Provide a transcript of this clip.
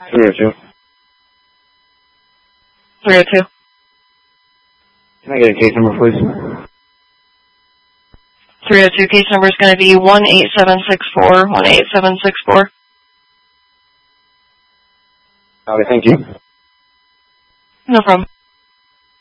302. 302. Can I get a case number, please? 302 case number is going to be 18764. 18764. Okay, thank you. No problem.